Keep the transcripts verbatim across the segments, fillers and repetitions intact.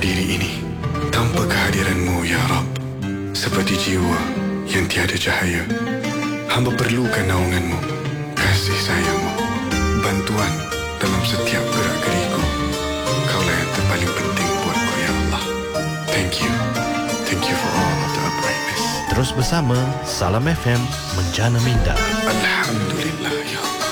diri ini tanpa kehadiran-Mu, Ya Rabb. Seperti jiwa yang tiada cahaya, hamba perlukan naungan-Mu, kasih sayang-Mu, bantuan dalam setiap gerak geriku. Kaulah yang terpaling penting buatku, Ya Allah. Thank you. Thank you for all of the uprightness. Terus bersama Salam F M menjana minda. Alhamdulillah, Ya Allah.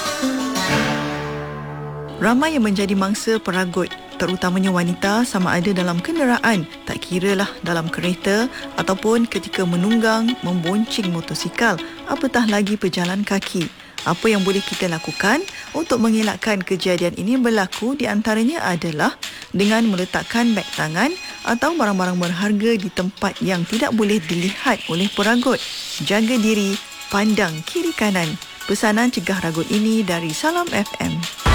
Ramai yang menjadi mangsa peragut, terutamanya wanita, sama ada dalam kenderaan, tak kiralah dalam kereta ataupun ketika menunggang, membonceng motosikal, apatah lagi berjalan kaki. Apa yang boleh kita lakukan untuk mengelakkan kejadian ini berlaku, di antaranya adalah dengan meletakkan beg tangan atau barang-barang berharga di tempat yang tidak boleh dilihat oleh peragut. Jaga diri, pandang kiri kanan. Pesanan cegah ragut ini dari Salam F M.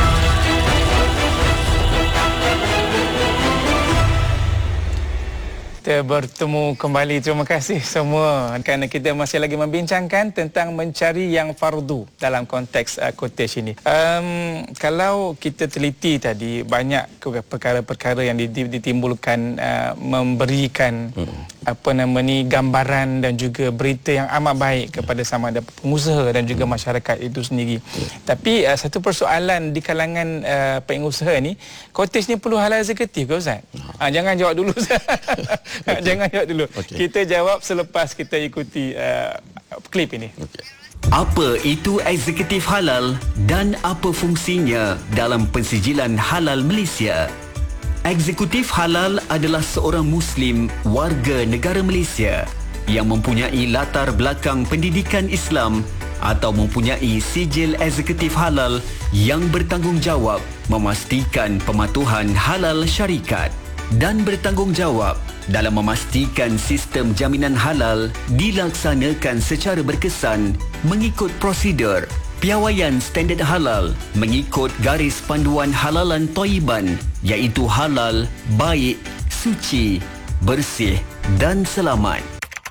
Kita bertemu kembali. Terima kasih semua kerana kita masih lagi membincangkan tentang mencari yang fardu dalam konteks uh, quotation ini. Um, kalau kita teliti tadi, banyak perkara-perkara yang ditimbulkan uh, memberikan hmm. apa nama ni gambaran dan juga berita yang amat baik kepada sama ada pengusaha dan juga masyarakat itu sendiri. Hmm. Tapi uh, satu persoalan di kalangan uh, pengusaha ni, quotation ni perlu halal eksekutif ke Ustaz? Hmm. Uh, jangan jawab dulu Ustaz. Okay. Jangan jawab dulu. Okay. Kita jawab selepas kita ikuti uh, klip ini. Okay. Apa itu eksekutif halal dan apa fungsinya dalam pensijilan halal Malaysia? Eksekutif halal adalah seorang Muslim warga negara Malaysia yang mempunyai latar belakang pendidikan Islam atau mempunyai sijil eksekutif halal yang bertanggungjawab memastikan pematuhan halal syarikat dan bertanggungjawab dalam memastikan sistem jaminan halal dilaksanakan secara berkesan mengikut prosedur piawaian standard halal mengikut garis panduan halalan Thayyiban, iaitu halal, baik, suci, bersih dan selamat.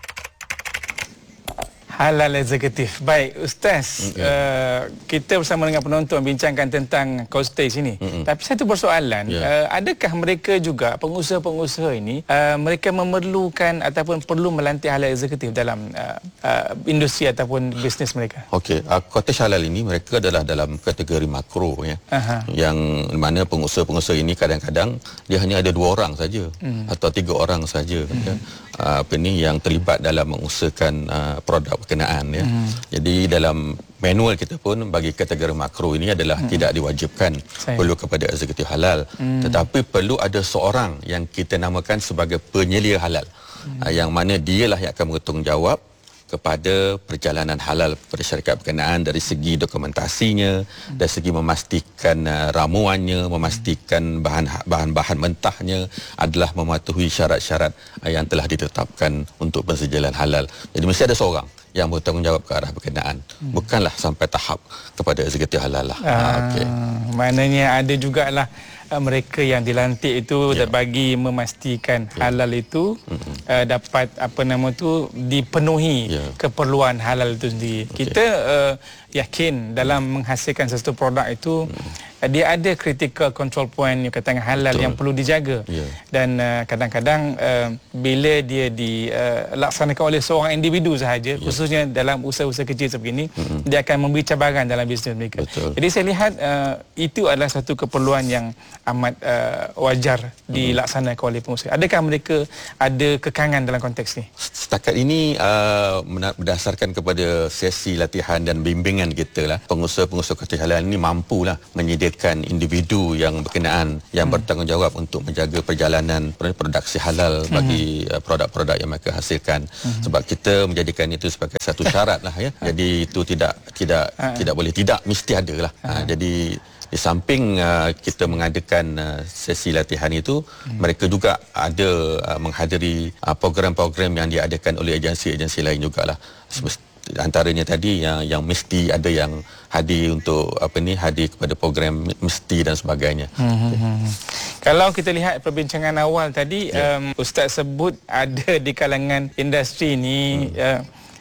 Halal eksekutif. Baik, Ustaz, okay. uh, kita bersama dengan penonton bincangkan tentang Kostage ini. Mm-hmm. Tapi satu persoalan, yeah. uh, adakah mereka juga, pengusaha-pengusaha ini, uh, mereka memerlukan ataupun perlu melantik halal eksekutif dalam uh, uh, industri ataupun bisnes mereka? Okey, uh, Kostage halal ini mereka adalah dalam kategori makro, ya. Aha. Yang mana pengusaha-pengusaha ini kadang-kadang dia hanya ada dua orang saja mm. atau tiga orang saja. Mm. Ya. Uh, apa ni yang terlibat dalam mengusahakan uh, produk berkenaan, ya. Hmm. Jadi dalam manual kita pun bagi kategori makro ini adalah hmm. tidak diwajibkan Saya. perlu kepada eksekutif halal, hmm. tetapi perlu ada seorang yang kita namakan sebagai penyelia halal, hmm. uh, yang mana dialah yang akan bertanggungjawab kepada perjalanan halal kepada syarikat berkenaan dari segi dokumentasinya, hmm. dari segi memastikan uh, ramuannya, memastikan bahan bahan-bahan mentahnya adalah mematuhi syarat-syarat uh, yang telah ditetapkan untuk pensijilan halal. Jadi mesti ada seorang yang bertanggungjawab ke arah berkenaan, hmm. bukanlah sampai tahap kepada eksekutif halal lah. Ah, ha, okay. Maknanya ada jugalah mereka yang dilantik itu ya. bagi memastikan ya. halal itu mm-hmm. uh, dapat apa nama tu dipenuhi ya. keperluan halal itu sendiri. Okay. Kita uh, yakin dalam menghasilkan sesuatu produk itu mm. dia ada critical control point yang katakan halal Betul. yang perlu dijaga. Ya. Dan uh, kadang-kadang uh, bila dia dilaksanakan uh, oleh seorang individu sahaja, ya. khususnya dalam usaha-usaha kecil sebegini, mm-hmm. dia akan memberi cabaran dalam bisnes mereka. Betul. Jadi saya lihat uh, itu adalah satu keperluan yang amat uh, wajar dilaksanakan oleh pengusaha. Adakah mereka ada kekangan dalam konteks ni? Setakat ini uh, berdasarkan kepada sesi latihan dan bimbingan kita lah, pengusaha-pengusaha kostage halal ini mampulah menyediakan individu yang berkenaan yang hmm. bertanggungjawab untuk menjaga perjalanan produksi halal hmm. bagi uh, produk-produk yang mereka hasilkan. Hmm. Sebab kita menjadikan itu sebagai satu syarat lah, ya. Jadi itu tidak tidak uh. tidak boleh tidak mesti ada lah. Uh. Uh, jadi di samping uh, kita mengadakan uh, sesi latihan itu, hmm. mereka juga ada uh, menghadiri uh, program-program yang diadakan oleh agensi-agensi lain jugalah. Hmm. Antaranya tadi yang yang mesti ada yang hadir untuk apa ni hadir kepada program mesti dan sebagainya. Hmm. Okay. Kalau kita lihat perbincangan awal tadi, yeah. um, Ustaz sebut ada di kalangan industri ini hmm. uh,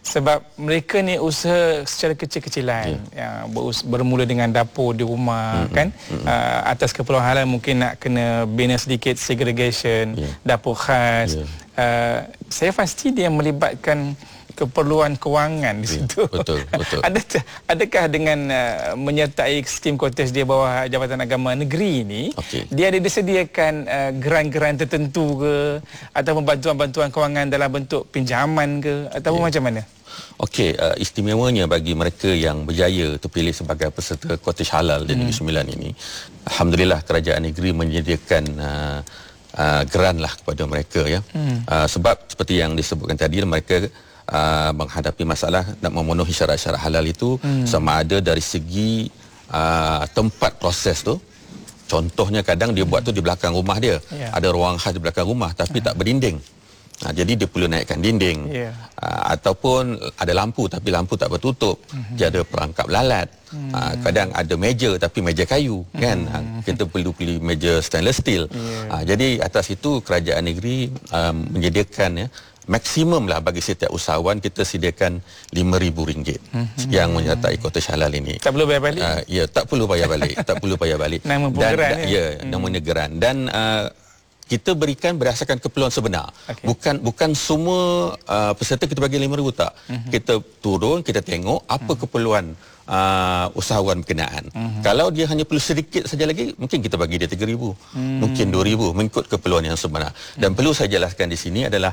Sebab mereka ni usaha secara kecil-kecilan, yeah. yang berus- bermula dengan dapur di rumah, mm-hmm. kan, mm-hmm. Uh, atas keperluan halal mungkin nak kena bina sedikit segregation, yeah. dapur khas. Yeah. Uh, saya pasti dia melibatkan keperluan kewangan di situ. Ya, betul, betul. Adakah, adakah dengan uh, menyertai skim kontes dia bawah Jabatan Agama Negeri ini, okay. dia ada disediakan uh, geran-geran tertentu ke, ataupun bantuan-bantuan kewangan dalam bentuk pinjaman ke, ataupun ya. macam mana? Okey, uh, istimewanya bagi mereka yang berjaya terpilih sebagai peserta kontes halal di Negeri Sembilan ini, alhamdulillah kerajaan negeri menyediakan uh, uh, geran lah kepada mereka, ya. Hmm. Uh, sebab seperti yang disebutkan tadi, mereka Uh, menghadapi masalah nak memenuhi syarat-syarat halal itu, hmm. sama ada dari segi uh, tempat proses tu. Contohnya kadang dia buat tu di belakang rumah dia, yeah. ada ruang khas di belakang rumah tapi uh. tak berdinding. Uh, jadi dia perlu naikkan dinding, yeah. uh, ataupun ada lampu tapi lampu tak bertutup, uh-huh. dia ada perangkap lalat. Hmm. Uh, kadang ada meja tapi meja kayu, hmm. kan, uh, kita perlu beli meja stainless steel. Yeah. Uh, jadi atas itu kerajaan negeri uh, menyediakan, ya, maksimum lah bagi setiap usahawan kita sediakan lima ribu ringgit mm-hmm. yang menyertai kontes halal ini. Tak perlu bayar balik? Uh, ya, tak perlu bayar balik. tak perlu bayar balik. Nama dan, geran, da, ya, hmm. namanya geran. Dan uh, kita berikan berdasarkan keperluan sebenar. Okay. Bukan bukan semua uh, peserta kita bagi lima ribu, tak. Mm-hmm. Kita turun, kita tengok apa mm-hmm. keperluan uh, usahawan berkenaan. Mm-hmm. Kalau dia hanya perlu sedikit saja lagi, mungkin kita bagi dia tiga ribu, mm-hmm. mungkin dua ribu, mengikut keperluan yang sebenar. Dan mm-hmm. perlu saya jelaskan di sini adalah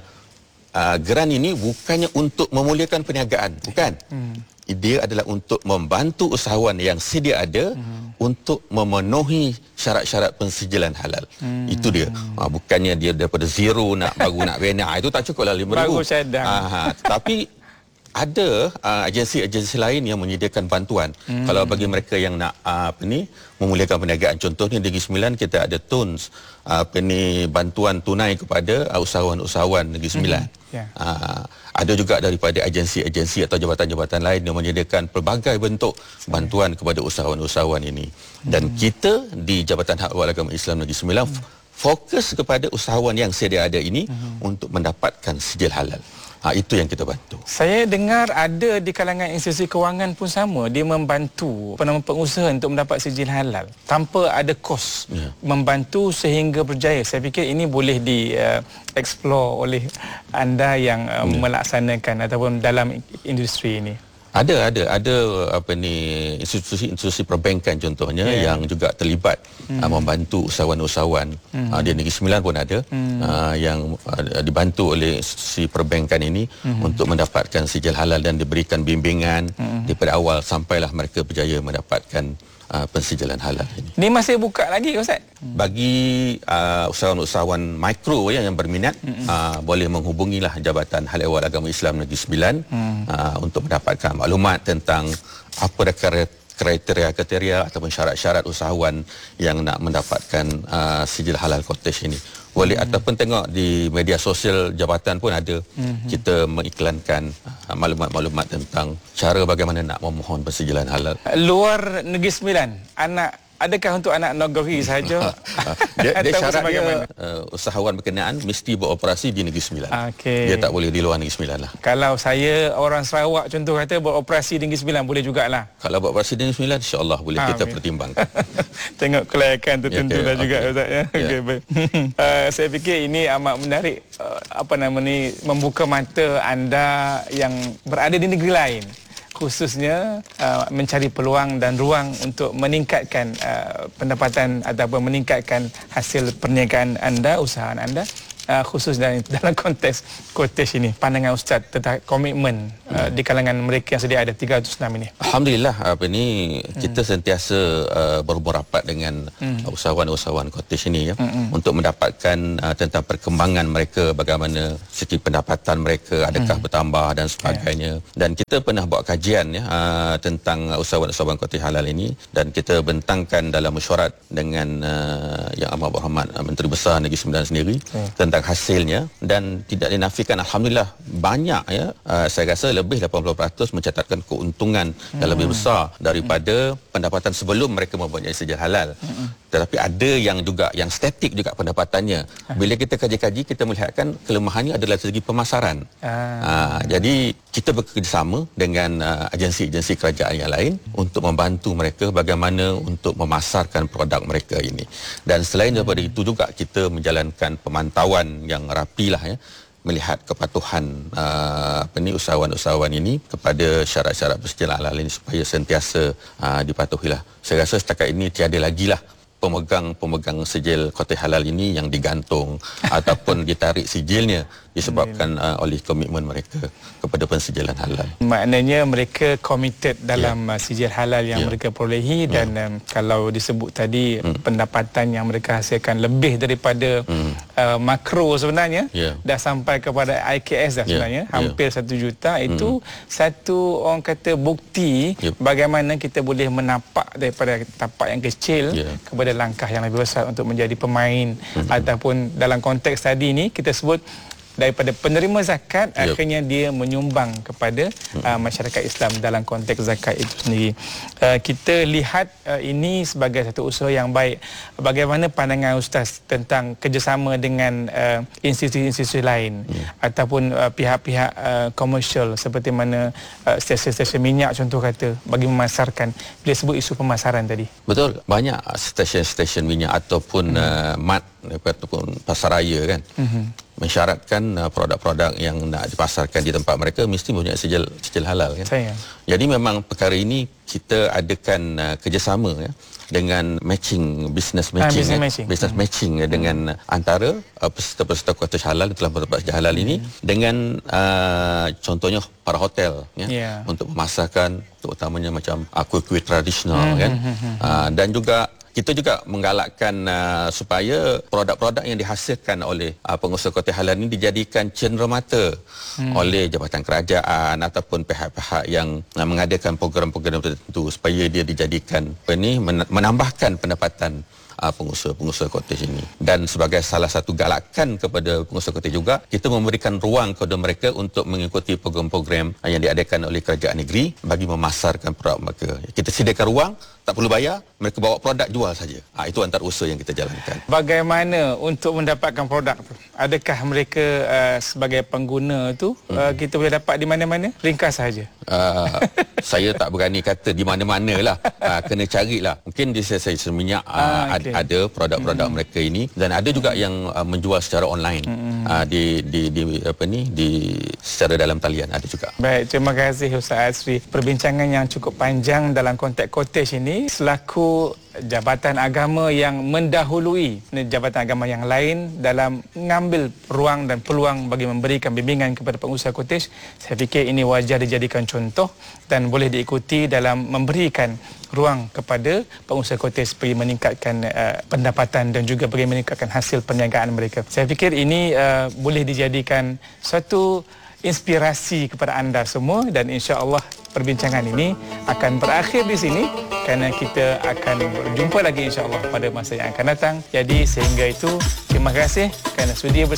Uh, geran ini bukannya untuk memuliakan perniagaan, bukan. Hmm. Dia adalah untuk membantu usahawan yang sedia ada hmm. untuk memenuhi syarat-syarat pensijilan halal. Hmm. Itu dia. Uh, bukannya dia daripada zero nak baru nak bina, itu tak cukup lah lima ribu. Baru cadang. Uh, tapi ada uh, agensi-agensi lain yang menyediakan bantuan. Hmm. Kalau bagi mereka yang nak uh, apa ni memuliakan perniagaan, contohnya di Negeri Sembilan kita ada T U N S, uh, apa ni bantuan tunai kepada uh, usahawan-usahawan Negeri Sembilan. Hmm. Yeah. Uh, ada juga daripada agensi-agensi atau jabatan-jabatan lain yang menyediakan pelbagai bentuk bantuan kepada usahawan-usahawan ini. Dan hmm. kita di Jabatan Hak Ehwal Agama Islam Negeri Sembilan hmm. fokus kepada usahawan yang sedia ada ini hmm. untuk mendapatkan sijil halal. Ha, itu yang kita bantu. Saya dengar ada di kalangan institusi kewangan pun sama, dia membantu penama pengusaha untuk mendapat sijil halal tanpa ada kos, ya. Membantu sehingga berjaya. Saya fikir ini boleh di uh, explore oleh anda yang uh, ya. melaksanakan ataupun dalam industri ini. Ada ada ada apa ni institusi-institusi perbankan contohnya, yeah. yang juga terlibat hmm. uh, membantu usahawan-usahawan hmm. uh, di Negeri Sembilan pun ada hmm. uh, yang uh, dibantu oleh institusi perbankan ini hmm. untuk mendapatkan sijil halal dan diberikan bimbingan hmm. daripada awal sampailah mereka berjaya mendapatkan Uh, pensijilan halal ini. Ini masih buka lagi, Ustaz? Bagi uh, usahawan-usahawan mikro, ya, yang berminat, mm-hmm. uh, boleh menghubungilah Jabatan Hal Ehwal Agama Islam Negeri Sembilan mm. uh, untuk mendapatkan maklumat tentang apa kriteria-kriteria ataupun syarat-syarat usahawan yang nak mendapatkan uh, sijil halal kontes ini. Boleh hmm. ataupun tengok di media sosial jabatan pun ada, hmm. kita mengiklankan uh, maklumat-maklumat tentang cara bagaimana nak memohon pensijilan halal. Luar Negeri Sembilan, anak adakah untuk anak negeri sahaja? dia, dia syaratnya uh, usahawan berkenaan mesti beroperasi di Negeri Sembilan. Okay. Dia tak boleh di luar Negeri Sembilan lah. Kalau saya orang Sarawak contoh kata beroperasi di Negeri Sembilan, boleh jugalah. Kalau beroperasi di Negeri Sembilan, insya-Allah boleh, ha, kita okay. pertimbangkan. Tengok kelayakan tertentu ya, okay. dah juga, okay. Ustaz, ya. Okay, yeah. baik. uh, saya fikir ini amat menarik, uh, apa nama ni, membuka mata anda yang berada di negeri lain, khususnya uh, mencari peluang dan ruang untuk meningkatkan uh, pendapatan ataupun meningkatkan hasil perniagaan anda, usaha anda, uh, khusus dalam, dalam konteks kontes ini. Pandangan Ustaz tentang komitmen uh, hmm. di kalangan mereka yang sedia ada tiga ratus enam ini. Alhamdulillah, apa ni, kita hmm. sentiasa uh, berhubung rapat dengan hmm. usahawan-usahawan kontes ini, ya, hmm. untuk mendapatkan uh, tentang perkembangan mereka, bagaimana segi pendapatan mereka, adakah hmm. bertambah dan sebagainya. Yeah. Dan kita pernah buat kajian, ya, uh, tentang usahawan-usahawan kontes halal ini, dan kita bentangkan dalam mesyuarat dengan uh, Yang Amat Berhormat uh, Menteri Besar Negeri Sembilan sendiri, yeah. tentang hasilnya, dan tidak dinafikan, alhamdulillah banyak, ya, uh, saya rasa lebih lapan puluh peratus mencatatkan keuntungan hmm. yang lebih besar daripada hmm. pendapatan sebelum mereka mempunyai sijil halal. Hmm. Tetapi ada yang juga yang statik juga pendapatannya. Bila kita kaji-kaji, kita melihatkan kelemahannya adalah dari segi pemasaran. Ah. Ha, jadi kita bekerjasama dengan uh, agensi-agensi kerajaan yang lain untuk membantu mereka bagaimana untuk memasarkan produk mereka ini. Dan selain daripada itu juga kita menjalankan pemantauan yang rapilah ya, melihat kepatuhan uh, apa ni usahawan-usahawan ini kepada syarat-syarat persetujuan halal ini supaya sentiasa uh, dipatuhilah. Saya rasa setakat ini tiada lagi lah pemegang-pemegang sijil Kotej Halal ini yang digantung ataupun ditarik sijilnya disebabkan uh, oleh komitmen mereka kepada pensijilan halal. Maknanya mereka committed dalam yeah. sijil halal yang yeah. mereka perolehi dan yeah. um, kalau disebut tadi mm. pendapatan yang mereka hasilkan lebih daripada mm. uh, makro sebenarnya yeah. dah sampai kepada I K S dah sebenarnya yeah. hampir satu yeah. juta itu mm. satu orang kata bukti yeah. bagaimana kita boleh menapak daripada tapak yang kecil yeah. kepada langkah yang lebih besar untuk menjadi pemain mm-hmm. ataupun dalam konteks tadi ni kita sebut daripada penerima zakat yep. akhirnya dia menyumbang kepada hmm. uh, masyarakat Islam dalam konteks zakat itu sendiri. Uh, kita lihat uh, ini sebagai satu usaha yang baik. Bagaimana pandangan Ustaz tentang kerjasama dengan uh, institusi-institusi lain hmm. ataupun uh, pihak-pihak uh, komersial seperti mana uh, stesen-stesen minyak contoh kata bagi memasarkan, bila sebut isu pemasaran tadi. Betul, banyak stesen-stesen minyak ataupun hmm. uh, mat ataupun pasaraya kan. Hmm. mensyaratkan uh, produk-produk yang nak dipasarkan di tempat mereka mesti mempunyai sijil sijil halal kan. Saya. Jadi memang perkara ini kita adakan uh, kerjasama ya dengan matching business matching ha, business ya, matching, business hmm. matching ya, dengan hmm. antara uh, peserta-peserta Kotej Halal telah mendapat sijil halal ini hmm. dengan uh, contohnya para hotel ya yeah. untuk memasarkan terutamanya macam kuih-kuih tradisional hmm. kan hmm. Uh, dan juga kita juga menggalakkan uh, supaya produk-produk yang dihasilkan oleh uh, pengusaha Kotej Halal ini dijadikan cenderamata hmm. oleh jabatan kerajaan ataupun pihak-pihak yang uh, mengadakan program-program tertentu supaya dia dijadikan apa ni menambahkan pendapatan uh, pengusaha-pengusaha kotej ini. Dan sebagai salah satu galakan kepada pengusaha kotej juga, kita memberikan ruang kepada mereka untuk mengikuti program-program uh, yang diadakan oleh kerajaan negeri bagi memasarkan produk mereka. Kita sediakan ruang, tak perlu bayar, mereka bawa produk jual saja. Ha, itu antara usaha yang kita jalankan. Bagaimana untuk mendapatkan produk tu? Adakah mereka uh, sebagai pengguna tu hmm. uh, kita boleh dapat di mana-mana? Ringkas saja. Uh, saya tak berani kata di mana-mana lah. Uh, kena carilah. Mungkin di stesen minyak uh, ah, okay. ada produk-produk hmm. mereka ini dan ada juga yang uh, menjual secara online hmm. uh, di, di di apa ni di secara dalam talian ada juga. Baik, terima kasih Ustaz Azri. Perbincangan yang cukup panjang dalam konteks kotej ini selaku jabatan agama yang mendahului jabatan agama yang lain dalam mengambil ruang dan peluang bagi memberikan bimbingan kepada pengusaha kotej. Saya fikir ini wajar dijadikan contoh dan boleh diikuti dalam memberikan ruang kepada pengusaha kotej supaya meningkatkan uh, pendapatan dan juga bagi meningkatkan hasil perniagaan mereka. Saya fikir ini uh, boleh dijadikan satu inspirasi kepada anda semua dan insya-Allah perbincangan ini akan berakhir di sini kerana kita akan berjumpa lagi insya-Allah pada masa yang akan datang. Jadi sehingga itu terima kasih kerana sudi bersama